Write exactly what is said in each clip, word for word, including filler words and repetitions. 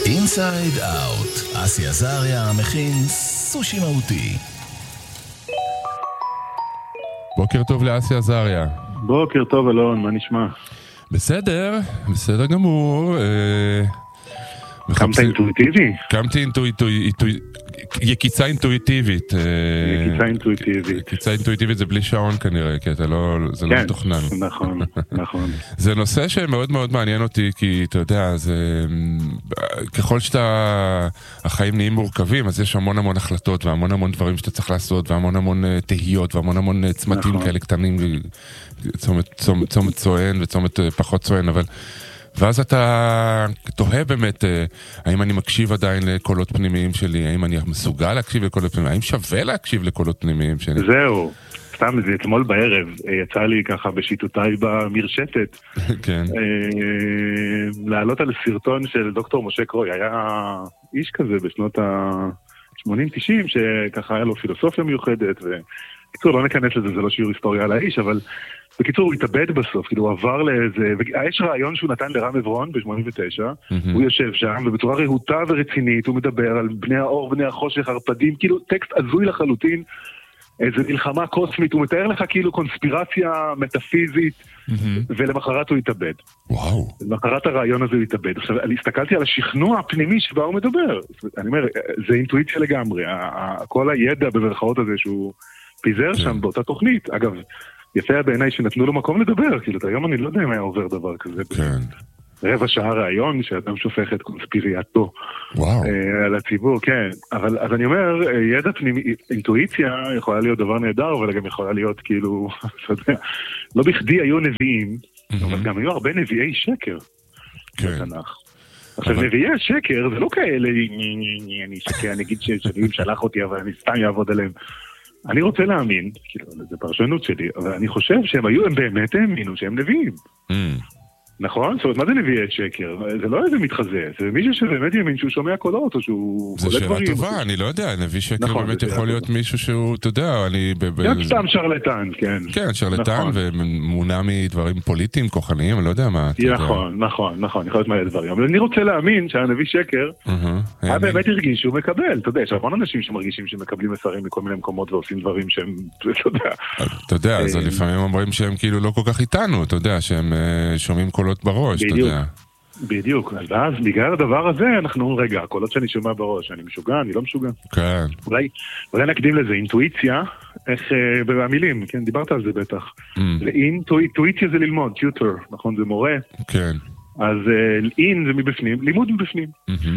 אינסייד אאוט, אסי עזריה מכין סושי מהותי. בוקר טוב לאסי עזריה. בוקר טוב אלון, מה נשמע? בסדר, בסדר גמור. קמת אינטואיטיבי? קמתי אינטואיטיבי, יקיצה אינטואיטיבית. יקיצה אינטואיטיבית. יקיצה אינטואיטיבית זה בלי שעון כנראה, כי זה לא מתוכנן. כן, נכון, נכון. זה נושא שמאוד מאוד מעניין אותי, כי אתה יודע, זה... ככל שאתה... החיים נהיים מורכבים, אז יש המון המון החלטות, והמון המון דברים שאתה צריך לעשות, והמון המון תהיות, והמון המון צמתים כאלה קטנים, צומת צוען וצומת פחות צוען, אבל... ואז אתה תוהה באמת, האם אני מקשיב עדיין לקולות פנימיים שלי, האם אני מסוגל להקשיב לקולות פנימיים, האם שווה להקשיב לקולות פנימיים שלי? זהו, סתם, זה אתמול בערב, יצא לי ככה בשיטותיי במרשתת, כן. לעלות על סרטון של דוקטור משה קרוי, היה איש כזה בשנות ה-שמונים תשעים, שככה היה לו פילוסופיה מיוחדת, וקיצור, לא נכנס לזה, זה לא שיעור היסטוריה על האיש, אבל... בקיצור, הוא התאבד בסוף, כאילו הוא עבר לאיזה... יש רעיון שהוא נתן לרם עברון ב-שמונים ותשע, הוא יושב שם, ובצורה רהוטה ורצינית, הוא מדבר על בני האור, בני החושך, הרפדים, כאילו טקסט עזוי לחלוטין, איזו מלחמה קוסמית, הוא מתאר לך כאילו קונספירציה מטאפיזית, ולמחרת הוא התאבד. וואו. למחרת הרעיון הזה הוא התאבד. עכשיו, אני הסתכלתי על השכנוע הפנימי שבה הוא מדבר. אני אומר, זה אינטואיציה לגמרי, כל הידע במרכאות הזה שהוא פיזר שם באותה תוכנית. אגב, יפה בעיניי שנתנו לו מקום לדבר, כאילו, היום אני לא יודע אם היה עובר דבר כזה. כן. רבע שעה רעיון שאדם שופך את קונספירייתו אה, על הציבור, כן. אבל אז אני אומר, ידע פנימי, אינטואיציה יכולה להיות דבר נהדר, אבל גם יכולה להיות כאילו, אתה יודע, לא בכדי היו נביאים, אבל גם היו הרבה נביאי שקר. כן. בתנ"ך. עכשיו, נביאי השקר זה לא כאלה, אני שקר, אני אגיד שאלוהים שלח אותי, אבל אני סתם יעבוד עליהם. אני רוצה להאמין, כאילו, זה פרשנות שלי, אבל אני חושב שהם היו, הם באמת האמינו שהם נביאים. נכון? זאת אומרת, מה זה נביאי שקר? זה לא איזה מתחזה, זה מישהו שבאמת יאמין שהוא שומע קולות, או שהוא... זה שאלה טובה, אני לא יודע, נביא שקר באמת יכול להיות מישהו שהוא, אתה יודע, אני... גם סתם שרלטן, כן. כן, שרלטן, ומונע מדברים פוליטיים, כוחניים, אני לא יודע מה. נכון, נכון, נכון, יכול להיות מלא דברים. אבל אני רוצה להאמין שהנביא שקר, היה באמת הרגיש שהוא מקבל, אתה יודע, יש המון אנשים שמרגישים שמקבלים מסרים מכל מיני מקומות ועושים דברים שהם, אתה יודע. אתה יודע, אז לפעמים אומרים שהם כאילו לא כל כך איתנו, אתה יודע, שהם שומעים קולות בראש, אתה יודע. בדיוק, ואז בגלל הדבר הזה אנחנו אומרים, רגע, הקולות שאני שומע בראש, אני משוגע, אני לא משוגע. כן. אולי, אולי נקדים לזה, אינטואיציה, איך, במילים, כן, דיברת על זה בטח. אינטואיציה זה ללמוד, טיוטר, נכון, זה מורה. כן. אז אין זה מבפנים, לימוד מבפנים.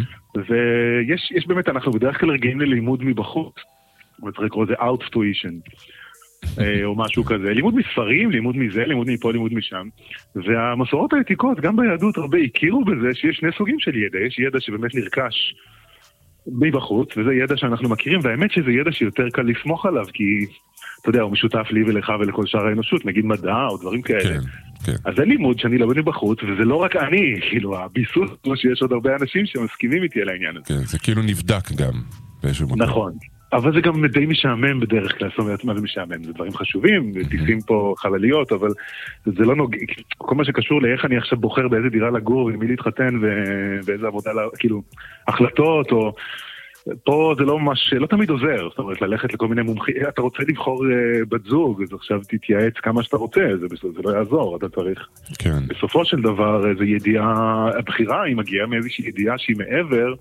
ויש, יש באמת, אנחנו בדרך כלל רגילים ללימוד מבחוץ, וצריך לקרוא זה out tuition. או משהו כזה, לימוד מספרים, לימוד מזה, לימוד מפה, לימוד משם, והמסורות העתיקות, גם ביהדות הרבה הכירו בזה שיש שני סוגים של ידע, יש ידע שבאמת נרכש מבחוץ, וזה ידע שאנחנו מכירים, והאמת שזה ידע שיותר קל לסמוך עליו, כי, אתה יודע, הוא משותף לי ולך ולכל שאר האנושות, נגיד מדע או דברים כאלה. כן, כן. אז זה לימוד שאני למד מבחוץ, וזה לא רק אני, כאילו, הביסוס, כמו שיש עוד הרבה אנשים שמסכימים איתי על העניין הזה. כן, זה כאילו נבדק גם, באיזשהו מקום. נכון. אבל זה גם די משעמם בדרך כלל, זאת אומרת, מה זה משעמם? זה דברים חשובים, טיסים פה חלליות, אבל זה לא נוגע, כל מה שקשור לאיך אני עכשיו בוחר באיזה דירה לגור, ומי להתחתן, ובאיזה עבודה, כאילו, החלטות, או... פה זה לא ממש, לא תמיד עוזר, זאת אומרת, ללכת לכל מיני מומחים, אתה רוצה לבחור בת זוג, אז עכשיו תתייעץ כמה שאתה רוצה, זה, זה לא יעזור, אתה צריך. כן. בסופו של דבר, איזו ידיעה, הבחירה היא מגיעה מאיזושהי ידיעה שהיא מעבר,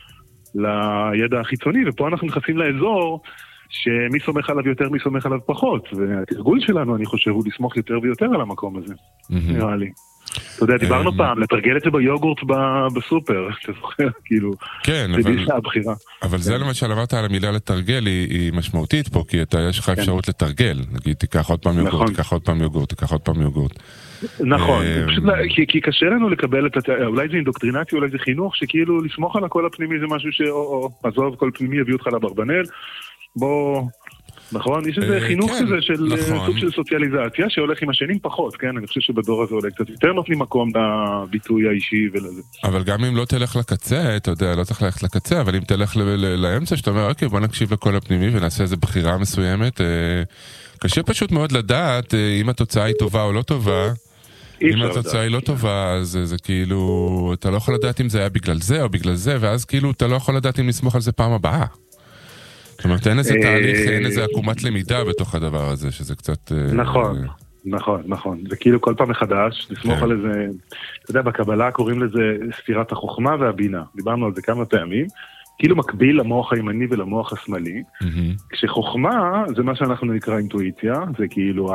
לידע החיצוני, ופה אנחנו נכנסים לאזור שמי סומך עליו יותר, מי סומך עליו פחות, והתרגול שלנו, אני חושב, הוא לסמוך יותר ויותר על המקום הזה, נראה לי. אתה יודע, דיברנו פעם, לתרגל את זה ביוגורט בסופר, אתה זוכר, כאילו, זה בכלל הבחירה. אבל זה למשל, אמרת על המילה לתרגל, היא משמעותית פה, כי יש לך אפשרות לתרגל, נגיד, תיקח עוד פעם יוגורט, תיקח עוד פעם יוגורט, תיקח עוד פעם יוגורט. נכון, כי קשה לנו לקבל את, אולי זה אינדוקטרינציה, אולי זה חינוך, שכאילו לסמוך על הכל הפנימי זה משהו שאו, עזוב, כל פנימי יביא אותך לברבנל, בוא, נכון? יש איזה חינוך כזה של סוג של סוציאליזציה, שהולך עם השנים פחות, כן? אני חושב שבדור הזה אולי קצת יותר נותנים מקום לביטוי האישי ולזה. אבל גם אם לא תלך לקצה, אתה יודע, לא צריך ללכת לקצה, אבל אם תלך לאמצע, שאתה אומר, אוקיי, בוא נקשיב לכל הפנימי ונעשה איזו בחירה מסוימת, קשה פשוט מאוד לדעת אם התוצאה היא טובה או לא טובה, אם התוצאה היא לא טובה, אז זה כאילו, אתה לא יכול לדעת אם זה היה בגלל זה או בגלל זה, ואז כאילו אתה לא יכול לדעת אם נסמוך על זה פעם הבאה. זאת אומרת, אין איזה תהליך, אין איזה עקומת למידה בתוך הדבר הזה, שזה קצת... נכון, נכון, נכון. זה כאילו כל פעם מחדש, לסמוך על איזה... אתה יודע, בקבלה קוראים לזה ספירת החוכמה והבינה. דיברנו על זה כמה פעמים. כאילו מקביל למוח הימני ולמוח השמאלי. כשחוכמה, זה מה שאנחנו נקרא אינטואיציה, זה כאילו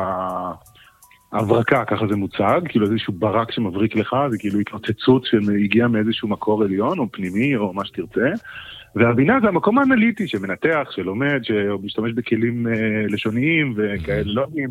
ההברקה, ככה זה מוצג, כאילו איזשהו ברק שמבריק לך, זה כאילו התרוצצות שהגיעה מאיזשהו מקור עליון, או פנימי, או מה שתרצה. והבינה זה המקום האנליטי שמנתח, שלומד, שמשתמש בכלים לשוניים וכאלה לוגיים.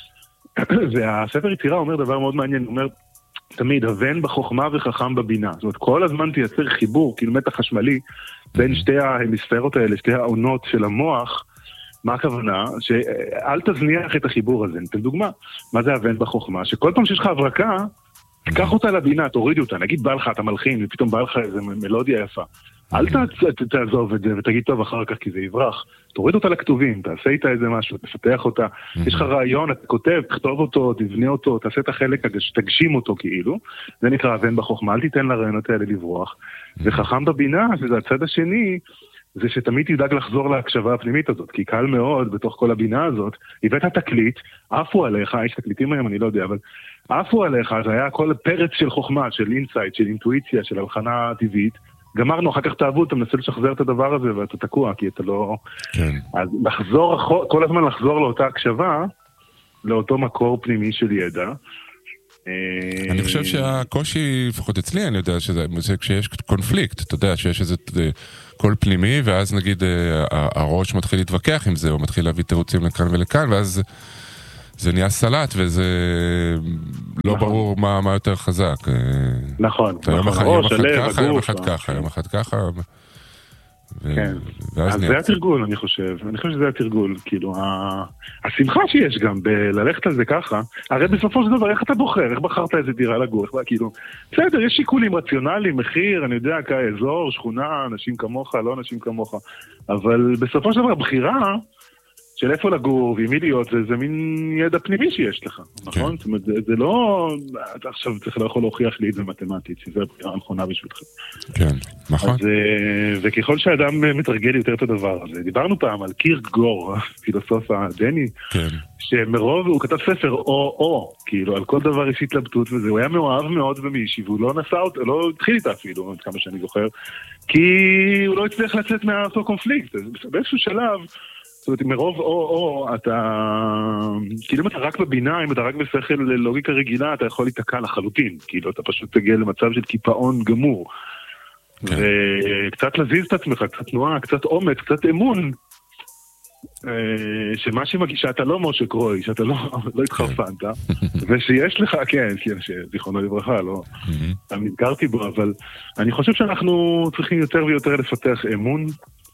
והספר יצירה אומר דבר מאוד מעניין, הוא אומר, תמיד, הבן בחוכמה וחכם בבינה. זאת אומרת, כל הזמן תייצר חיבור, כאילו מתח חשמלי, בין שתי ההמיספרות האלה, שתי העונות של המוח. מה הכוונה? שאל תזניח את החיבור הזה. ניתן דוגמה. מה זה הבן בחוכמה? שכל פעם שיש לך הברקה, תיקח אותה לבינה, תורידי אותה. נגיד בא לך, אתה מלחין, ופתאום בא לך איזו מלודיה יפה. אל תעזוב את זה ותגיד טוב אחר כך כי זה יברח. תוריד אותה לכתובים, תעשה איתה איזה משהו, תפתח אותה. יש לך רעיון, אתה כותב, תכתוב אותו, תבנה אותו, תעשה את החלק, תגשים אותו כאילו. זה נקרא הבן בחוכמה, אל תיתן לרעיונות האלה לברוח. וחכם בבינה, שזה הצד השני, זה שתמיד תדאג לחזור להקשבה הפנימית הזאת, כי קל מאוד בתוך כל הבינה הזאת, הבאת תקליט, עפו עליך, יש תקליטים היום, אני לא יודע, אבל עפו עליך, זה היה כל פרץ של חוכמה, של אינסייט, של אינטואיציה, של הלחנה טבעית, גמרנו, אחר כך תאהבו, אתה מנסה לשחזר את הדבר הזה, ואתה תקוע, כי אתה לא... כן. אז לחזור, כל הזמן לחזור לאותה הקשבה, לאותו מקור פנימי של ידע. אני חושב שהקושי, לפחות אצלי, אני יודע שזה כשיש קונפליקט, אתה יודע, שיש איזה קול פנימי, ואז נגיד הראש מתחיל להתווכח עם זה, או מתחיל להביא תירוצים לכאן ולכאן, ואז זה נהיה סלט, וזה לא ברור מה יותר חזק. נכון. יום אחד ככה, יום אחד ככה, יום אחד ככה. כן, אז זה התרגול, אני חושב, אני חושב שזה התרגול, כאילו, השמחה שיש גם בללכת על זה ככה, הרי בסופו של דבר, איך אתה בוחר, איך בחרת איזה דירה לגור, כאילו, בסדר, יש שיקולים רציונליים, מחיר, אני יודע, כאזור, שכונה, אנשים כמוך, לא אנשים כמוך, אבל בסופו של דבר, בחירה של איפה לגור ועם מי להיות, זה, זה מין ידע פנימי שיש לך, נכון? זאת אומרת, זה, זה לא, אתה עכשיו צריך לא יכול להוכיח לי את זה מתמטית, שזה הבחירה הנכונה בשבילך. כן, נכון. אז, וככל שאדם מתרגל יותר את הדבר הזה, דיברנו פעם על קירקגור, הפילוסוף הדני, כן. שמרוב, הוא כתב ספר או-או, כאילו, על כל דבר יש התלבטות וזה, הוא היה מאוהב מאוד במישהי, והוא לא נסע, לא התחיל איתה אפילו, כמה שאני זוכר, כי הוא לא הצליח לצאת מאותו קונפליקט, באיזשהו שלב, זאת אומרת, מרוב או-או, אתה, כאילו אם אתה רק בבינה, אם אתה רק בשכל ללוגיקה רגילה, אתה יכול להתקע לחלוטין, כאילו אתה פשוט תגיע למצב של קיפאון גמור. כן. וקצת להזיז את עצמך, קצת תנועה, קצת אומץ, קצת אמון, שמה שמגיש, שאתה לא משה קרוי, שאתה לא, לא התחרפנת, ושיש לך, כן, כן, שזיכרונו לברכה, לא, אני נזכרתי בו, אבל אני חושב שאנחנו צריכים יותר ויותר לפתח אמון,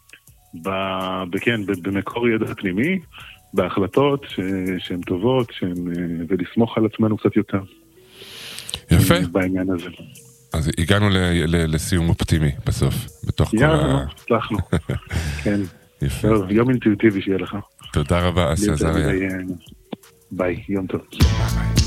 כן, במקור ידע פנימי, בהחלטות שהן טובות, ולסמוך על עצמנו קצת יותר. יפה. בעניין הזה. אז הגענו לסיום אופטימי בסוף, בתוך כל ה... יאללה, הצלחנו. כן. יפה. יום אינטואיטיבי שיהיה לך. תודה רבה, אסי עזריה. ביי, יום טוב. ביי ביי.